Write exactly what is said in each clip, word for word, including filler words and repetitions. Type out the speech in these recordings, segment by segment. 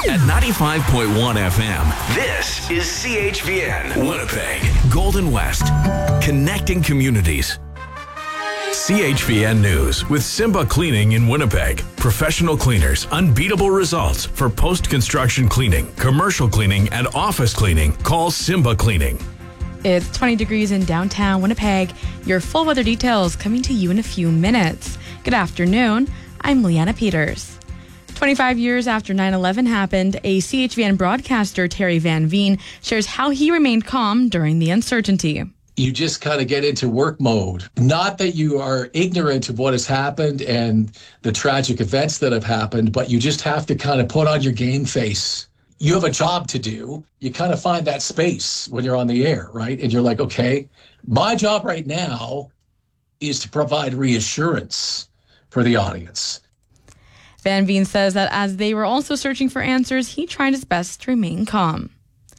At ninety-five point one F M, this is C H V N, Winnipeg, Golden West, connecting communities. C H V N News with Simba Cleaning in Winnipeg. Professional cleaners, unbeatable results for post-construction cleaning, commercial cleaning, and office cleaning. Call Simba Cleaning. It's twenty degrees in downtown Winnipeg. Your full weather details coming to you in a few minutes. Good afternoon. I'm Leanna Peters. twenty-five years after nine eleven happened, a C H V N broadcaster, Terry Van Veen, shares how he remained calm during the uncertainty. You just kind of get into work mode. Not that you are ignorant of what has happened and the tragic events that have happened, but you just have to kind of put on your game face. You have a job to do. You kind of find that space when you're on the air, right? And you're like, okay, my job right now is to provide reassurance for the audience. Van Veen says that as they were also searching for answers, he tried his best to remain calm.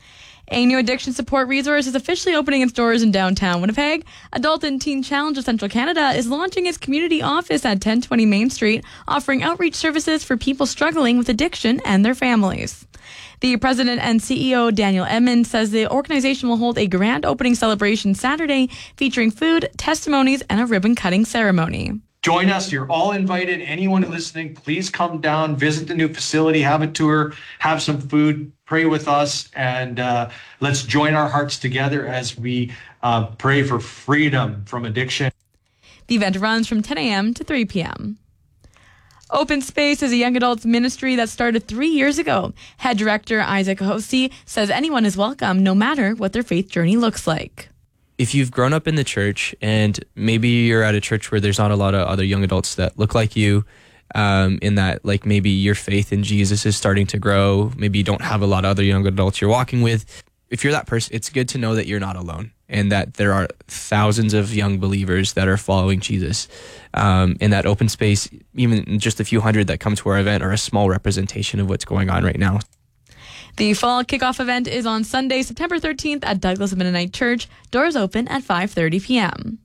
A new addiction support resource is officially opening its doors in downtown Winnipeg. Adult and Teen Challenge of Central Canada is launching its community office at ten twenty Main Street, offering outreach services for people struggling with addiction and their families. The president and C E O, Daniel Edmonds, says the organization will hold a grand opening celebration Saturday featuring food, testimonies, and a ribbon-cutting ceremony. Join us. You're all invited. Anyone listening, please come down, visit the new facility, have a tour, have some food, pray with us, and uh, let's join our hearts together as we uh, pray for freedom from addiction. The event runs from ten a.m. to three p.m. Open Space is a young adults ministry that started three years ago. Head director Isaac Hosey says anyone is welcome, no matter what their faith journey looks like. If you've grown up in the church and maybe you're at a church where there's not a lot of other young adults that look like you, um, in that like maybe your faith in Jesus is starting to grow, maybe you don't have a lot of other young adults you're walking with. If you're that person, it's good to know that you're not alone and that there are thousands of young believers that are following Jesus. Um, in that Open Space, even just a few hundred that come to our event are a small representation of what's going on right now. The fall kickoff event is on Sunday, September thirteenth at Douglas Mennonite Church. Doors open at five thirty p.m.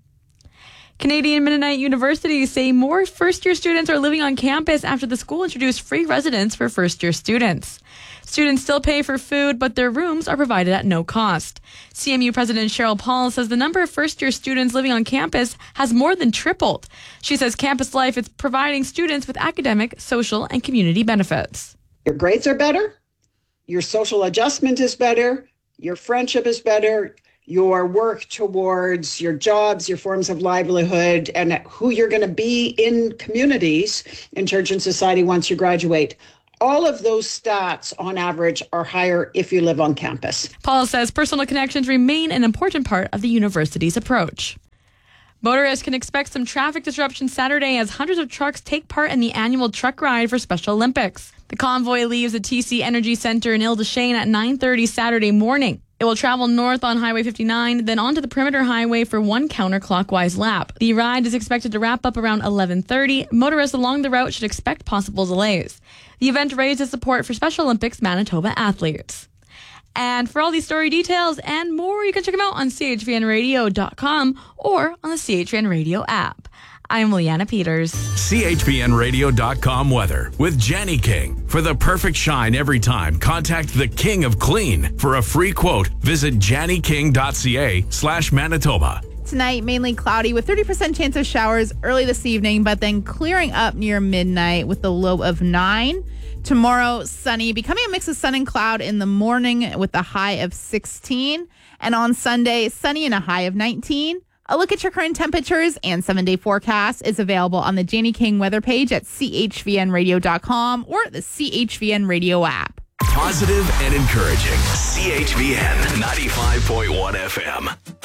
Canadian Mennonite universities say more first-year students are living on campus after the school introduced free residence for first-year students. Students still pay for food, but their rooms are provided at no cost. C M U President Cheryl Paul says the number of first-year students living on campus has more than tripled. She says campus life is providing students with academic, social, and community benefits. Your grades are better. Your social adjustment is better, your friendship is better, your work towards your jobs, your forms of livelihood, and who you're going to be in communities, in church and society once you graduate. All of those stats, on average, are higher if you live on campus. Paul says personal connections remain an important part of the university's approach. Motorists can expect some traffic disruption Saturday as hundreds of trucks take part in the annual truck ride for Special Olympics. The convoy leaves the T C Energy Center in Ile-des-Chênes at nine thirty Saturday morning. It will travel north on Highway fifty-nine, then onto the Perimeter Highway for one counterclockwise lap. The ride is expected to wrap up around eleven thirty. Motorists along the route should expect possible delays. The event raises support for Special Olympics Manitoba athletes. And for all these story details and more, you can check them out on C H V N radio dot com or on the C H V N Radio app. I'm Leanna Peters. C H V N radio dot com weather with Jenny King. For the perfect shine every time, contact the King of Clean. For a free quote, visit jenny king dot c a slash Manitoba. Tonight, mainly cloudy with thirty percent chance of showers early this evening, but then clearing up near midnight with a low of nine. Tomorrow, sunny, becoming a mix of sun and cloud in the morning with a high of sixteen. And on Sunday, sunny and a high of nineteen. A look at your current temperatures and seven-day forecast is available on the Jenny King weather page at C H V N radio dot com or the C H V N Radio app. Positive and encouraging. C H V N ninety-five point one F M.